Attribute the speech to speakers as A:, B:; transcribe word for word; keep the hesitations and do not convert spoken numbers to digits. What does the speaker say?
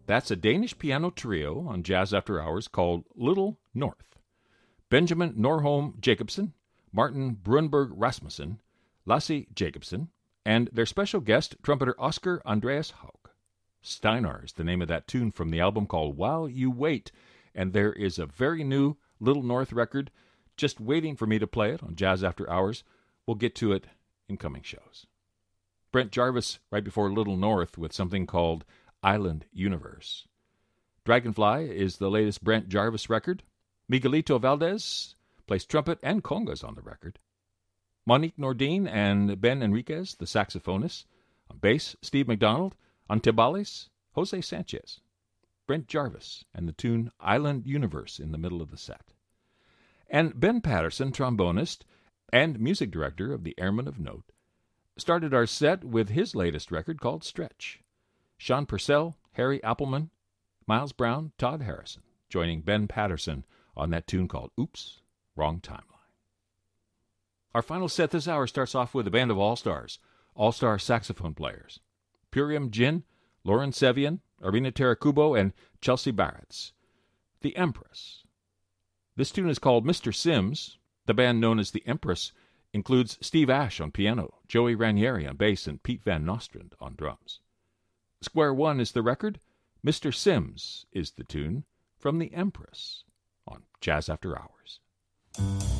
A: That's a Danish piano trio on Jazz After Hours called Little North. Benjamin Norholm Jacobsen, Martin Brunberg Rasmussen, Lasse Jacobsen, and their special guest, trumpeter Oscar Andreas Haug. Steinar is the name of that tune from the album called While You Wait, and there is a very new Little North record just waiting for me to play it on Jazz After Hours. We'll get to it in coming shows. Brent Jarvis right before Little North with something called Island Universe. Dragonfly is the latest Brent Jarvis record. Miguelito Valdez plays trumpet and congas on the record. Monique Nordine and Ben Enriquez, the saxophonists. On bass, Steve McDonald. On timbales, Jose Sanchez. Brent Jarvis and the tune Island Universe in the middle of the set. And Ben Patterson, trombonist and music director of the Airmen of Note, started our set with his latest record called Stretch. Sean Purcell, Harry Appleman, Miles Brown, Todd Harrison, joining Ben Patterson on that tune called Oops, Wrong Timeline. Our final set this hour starts off with a band of all-stars, all-star saxophone players. Purium Jin, Lauren Sevian, Arina Tarakubo, and Chelsea Barretts. The Empress. This tune is called Mister Sims. The band known as The Empress includes Steve Ash on piano, Joey Ranieri on bass, and Pete Van Nostrand on drums. Square One is the record. Mister Sims is the tune from The Empress on Jazz After Hours.